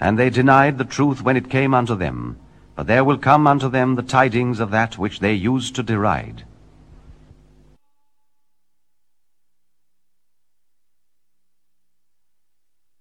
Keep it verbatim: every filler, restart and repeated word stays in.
And they denied the truth when it came unto them. But there will come unto them the tidings of that which they used to deride.